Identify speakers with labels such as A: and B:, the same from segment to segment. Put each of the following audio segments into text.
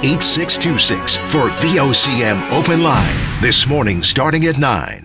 A: 8626 for VOCM Open Line. This morning starting at 9.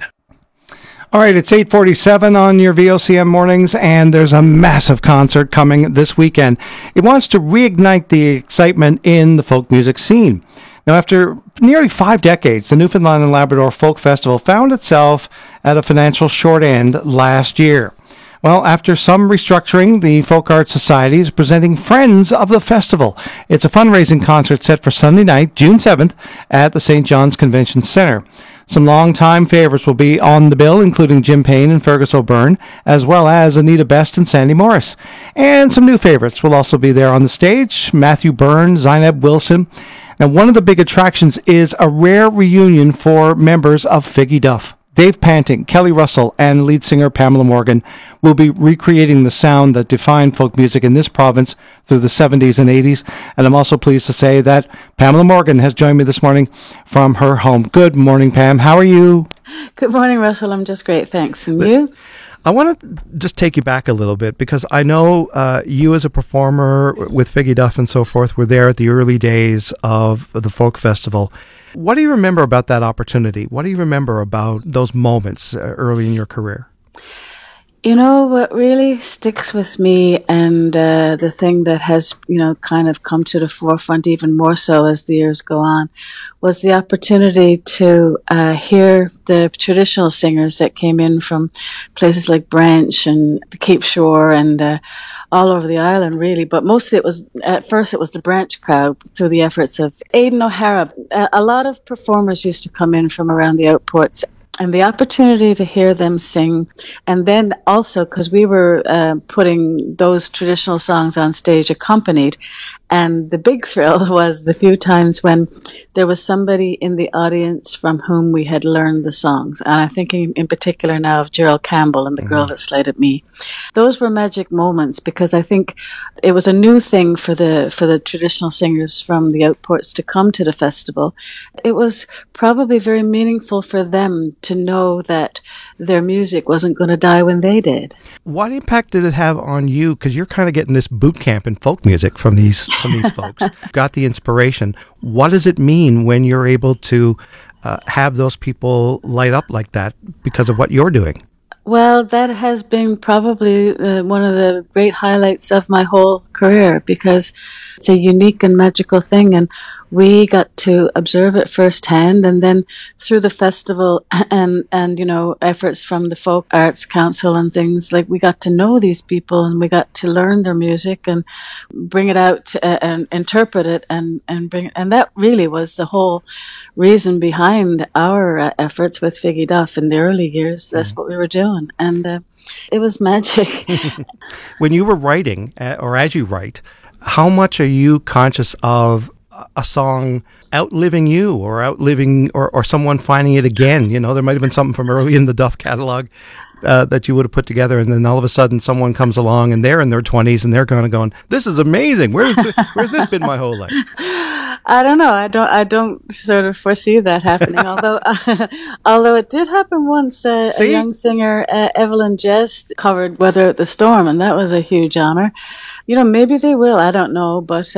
B: All right, it's 8:47 on your VOCM mornings, and there's a massive concert coming this weekend. It wants to reignite the excitement in the folk music scene. Now, after nearly 5 decades, the Newfoundland and Labrador Folk Festival found itself at a financial short end last year. Well, after some restructuring, the Folk Arts Society is presenting Friends of the Festival. It's a fundraising concert set for Sunday night, June 7th, at the St. John's Convention Centre. Some long-time favorites will be on the bill, including Jim Payne and Fergus O'Byrne, as well as Anita Best and Sandy Morris. And some new favorites will also be there on the stage, Matthew Byrne, Zainab Wilson. Now, one of the big attractions is a rare reunion for members of Figgy Duff. Dave Panting, Kelly Russell, and lead singer Pamela Morgan will be recreating the sound that defined folk music in this province through the 70s and 80s. And I'm also pleased to say that Pamela Morgan has joined me this morning from her home. Good morning, Pam. How are you?
C: Good morning, Russell. I'm just great, thanks. And you?
B: I want to just take you back a little bit because I know you as a performer with Figgy Duff and so forth were there at the early days of the folk festival. What do you remember about that opportunity? What do you remember about those moments early in your career?
C: You know, what really sticks with me and the thing that has, kind of come to the forefront even more so as the years go on was the opportunity to hear the traditional singers that came in from places like Branch and the Cape Shore and all over the island, really. But mostly at first it was the Branch crowd through the efforts of Aidan O'Hara. A lot of performers used to come in from around the outports. And the opportunity to hear them sing, and then also because we were putting those traditional songs on stage accompanied, and the big thrill was the few times when there was somebody in the audience from whom we had learned the songs. And I'm thinking in particular now of Gerald Campbell and The Girl That Slighted Me. Those were magic moments because I think it was a new thing for the traditional singers from the outports to come to the festival. It was probably very meaningful for them to know that their music wasn't going to die when they did.
B: What impact did it have on you? Because you're kind of getting this boot camp in folk music from these folks. Got the inspiration. What does it mean when you're able to have those people light up like that because of what you're doing?
C: Well, that has been probably one of the great highlights of my whole career because it's a unique and magical thing, and we got to observe it firsthand. And then through the festival and efforts from the Folk Arts Council and things, like we got to know these people and we got to learn their music and bring it out and interpret it and bring it. And that really was the whole reason behind our efforts with Figgy Duff in the early years. That's what we were doing. And it was magic.
B: When you were writing, or as you write, how much are you conscious of a song outliving you or outliving or someone finding it again? You know, there might have been something from early in the Duff catalog that you would have put together, and then all of a sudden someone comes along and they're in their 20s and they're kind of going, this is amazing. Where's this been my whole life?
C: I don't know. I don't sort of foresee that happening. Although it did happen once. A young singer, Evelyn Jest, covered "Weather at the Storm," and that was a huge honor. Maybe they will. I don't know. But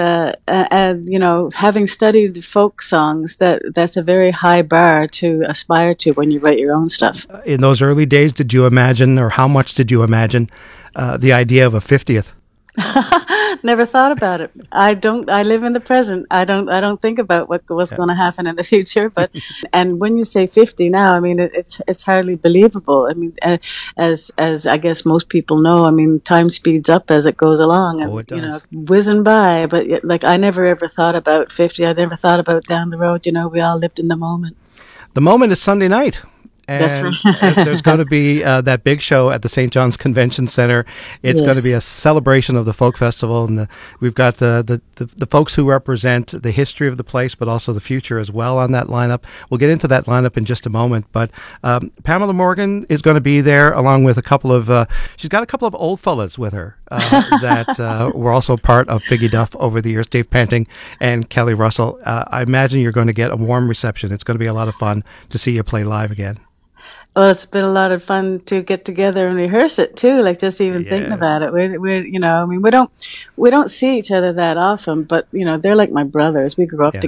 C: having studied folk songs, that's a very high bar to aspire to when you write your own stuff.
B: In those early days, did you imagine, or how much did you imagine, the idea of a 50th?
C: Never thought about it. I live in the present. I don't think about what's going to happen in the future. But and when you say 50 now, I mean it's hardly believable. I mean, as I guess most people know, I mean time speeds up as it goes along, and
B: it does.
C: Whizzing by. But like I never ever thought about 50. I never thought about down the road. We all lived in the moment.
B: The moment is Sunday night. And
C: that's right.
B: There's going to be that big show at the St. John's Convention Centre. It's going to be a celebration of the folk festival, and we've got the folks who represent the history of the place, but also the future as well on that lineup. We'll get into that lineup in just a moment. But Pamela Morgan is going to be there, along with she's got a couple of old fellas with her that were also part of Figgy Duff over the years, Dave Panting and Kelly Russell. I imagine you're going to get a warm reception. It's going to be a lot of fun to see you play live again.
C: Well, it's been a lot of fun to get together and rehearse it too. Like just even thinking about it, we're I mean, we don't see each other that often, but they're like my brothers. We grew up together.